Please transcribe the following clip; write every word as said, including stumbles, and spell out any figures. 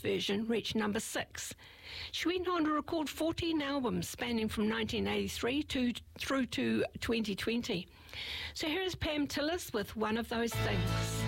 version reached number six. She went on to record fourteen albums spanning from nineteen eighty-three to through to twenty twenty. So here is Pam Tillis with One of Those Things.